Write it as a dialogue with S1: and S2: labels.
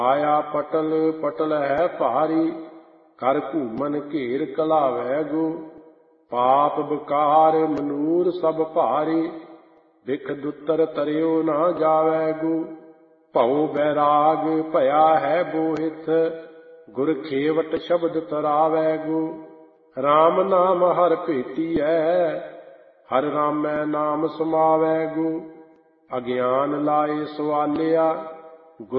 S1: ਆਇਆ ਪਟਲ ਪਟਲ ਹੈ ਭਾਰੀ, ਕਰ ਘੂਮਨ ਘੇਰ ਕਲਾਵੈ ਗੋ। ਪਾਪ ਬਕਾਰ ਮਨੂਰ ਸਭ ਭਾਰੀ, ਬਿਖ ਦੁੱਤਰ ਤਰਿਓ ਨਾ ਜਾਵੈ ਗੋ। ਭਉ ਬੈਰਾਗ ਭਇਆ ਹੈ ਬੋਹਿਥ, ਗੁਰ ਖੇਵਟ ਸ਼ਬਦ ਤਰਾਵੈ ਗੋ। ਰਾਮ ਨਾਮ ਹਰ ਭੇਟੀਐ, ਹਰਿ ਰਾਮੈ ਨਾਮ ਸਮਾਵੈ ਗੋ। ਅਗਿਆਨ ਲਾਏ ਸਵਾਲਿਆ,